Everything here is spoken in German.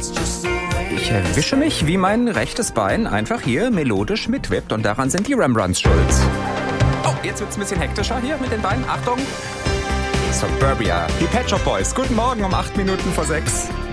Ich erwische mich, wie mein rechtes Bein einfach hier melodisch mitwippt und daran sind die Rembrandts schuld. Oh, jetzt wird's ein bisschen hektischer hier mit den Beinen. Achtung! Suburbia, die Pet Shop Boys. Guten Morgen um 8 Minuten vor 6.